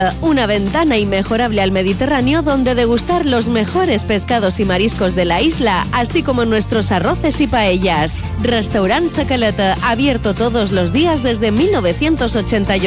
Una ventana inmejorable al Mediterráneo donde degustar los mejores pescados y mariscos de la isla, así como nuestros arroces y paellas. Restaurant Sa Caleta, abierto todos los días desde 1988.